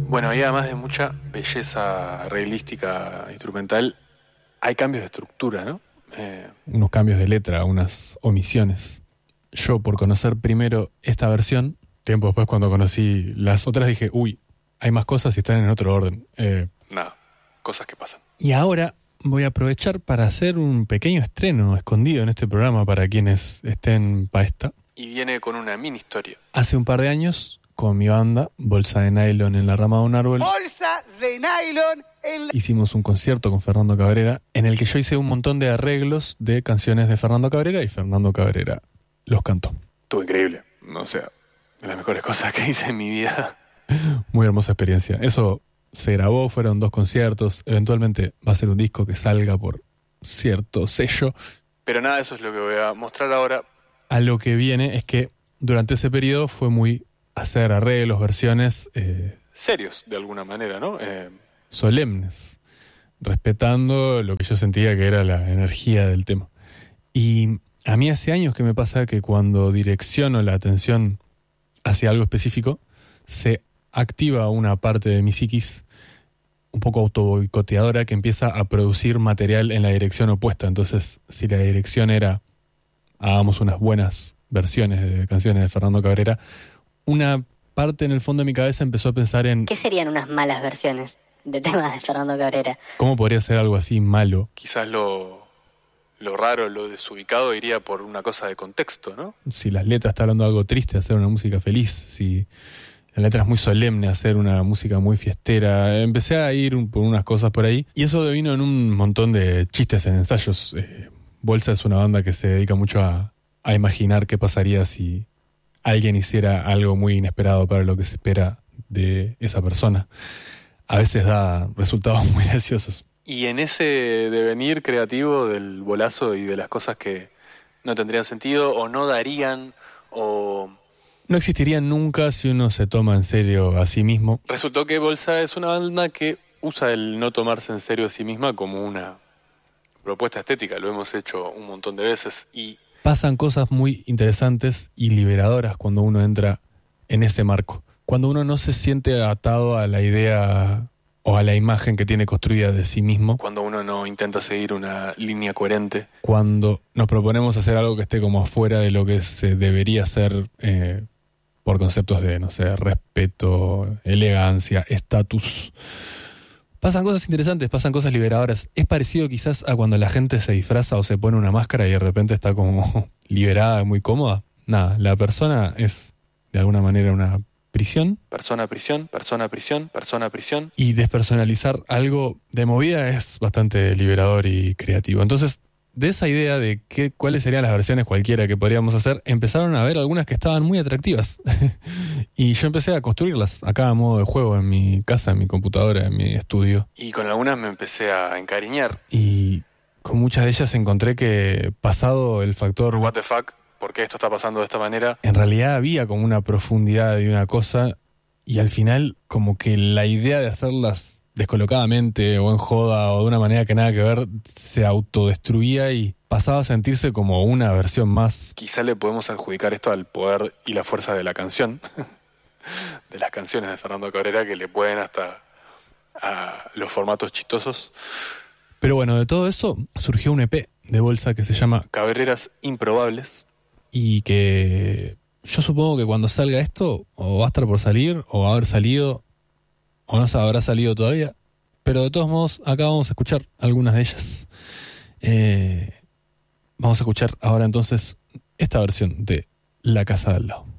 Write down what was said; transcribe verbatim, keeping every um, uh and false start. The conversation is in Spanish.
Bueno, y además de mucha belleza arreglística instrumental, hay cambios de estructura, ¿no? Eh... Unos cambios de letra, unas omisiones. Yo, por conocer primero esta versión, tiempo después cuando conocí las otras, dije, uy, hay más cosas y están en otro orden. Eh... Nada, cosas que pasan. Y ahora voy a aprovechar para hacer un pequeño estreno escondido en este programa para quienes estén para esta. Y viene con una mini historia. Hace un par de años, con mi banda, Bolsa de Nylon en la rama de un árbol. Bolsa de Nylon en la... Hicimos un concierto con Fernando Cabrera, en el que yo hice un montón de arreglos de canciones de Fernando Cabrera y Fernando Cabrera los cantó. Estuvo increíble. O sea, de las mejores cosas que hice en mi vida. Muy hermosa experiencia. Eso se grabó, fueron dos conciertos. Eventualmente va a ser un disco que salga por cierto sello. Pero nada, eso es lo que voy a mostrar ahora. A lo que viene es que durante ese periodo fue muy hacer arreglos, versiones... Eh, serios, de alguna manera, ¿no? Eh... solemnes, respetando lo que yo sentía que era la energía del tema. Y a mí hace años que me pasa que cuando direcciono la atención hacia algo específico, se activa una parte de mi psiquis un poco autoboicoteadora que empieza a producir material en la dirección opuesta. Entonces, si la dirección era hagamos unas buenas versiones de canciones de Fernando Cabrera, una parte en el fondo de mi cabeza empezó a pensar en... ¿Qué serían unas malas versiones de temas de Fernando Cabrera? ¿Cómo podría ser algo así malo? Quizás lo, lo raro, lo desubicado iría por una cosa de contexto, ¿no? Si las letras están hablando de algo triste, hacer una música feliz. Si la letra es muy solemne, hacer una música muy fiestera. Empecé a ir un, por unas cosas por ahí. Y eso vino en un montón de chistes en ensayos. Eh, Bolsa es una banda que se dedica mucho a, a imaginar qué pasaría si alguien hiciera algo muy inesperado para lo que se espera de esa persona. A veces da resultados muy graciosos. Y en ese devenir creativo del bolazo y de las cosas que no tendrían sentido o no darían o... no existirían nunca si uno se toma en serio a sí mismo. Resultó que Bolsa es una banda que usa el no tomarse en serio a sí misma como una propuesta estética. Lo hemos hecho un montón de veces y... pasan cosas muy interesantes y liberadoras cuando uno entra en ese marco. Cuando uno no se siente atado a la idea o a la imagen que tiene construida de sí mismo. Cuando uno no intenta seguir una línea coherente. Cuando nos proponemos hacer algo que esté como afuera de lo que se debería hacer eh, por conceptos de, no sé, respeto, elegancia, estatus. Pasan cosas interesantes, pasan cosas liberadoras. Es parecido quizás a cuando la gente se disfraza o se pone una máscara y de repente está como liberada, muy cómoda. Nada, la persona es de alguna manera una prisión. Persona, prisión, persona, prisión, persona, prisión. Y despersonalizar algo de movida es bastante liberador y creativo. Entonces, de esa idea de qué, cuáles serían las versiones cualquiera que podríamos hacer, empezaron a ver algunas que estaban muy atractivas. Y yo empecé a construirlas acá a modo de juego en mi casa, en mi computadora, en mi estudio. Y con algunas me empecé a encariñar. Y con muchas de ellas encontré que, pasado el factor what the fuck, ¿por qué esto está pasando de esta manera? En realidad había como una profundidad de una cosa y al final como que la idea de hacerlas descolocadamente o en joda o de una manera que nada que ver se autodestruía y pasaba a sentirse como una versión más. Quizá le podemos adjudicar esto al poder y la fuerza de la canción, de las canciones de Fernando Cabrera que le pueden hasta a los formatos chistosos. Pero bueno, de todo eso surgió un E P de Bolsa que se llama Cabreras Improbables. Y que yo supongo que cuando salga esto, o va a estar por salir, o va a haber salido, o no se habrá salido todavía. Pero de todos modos, acá vamos a escuchar algunas de ellas. Eh, vamos a escuchar ahora entonces esta versión de La Casa de al lado.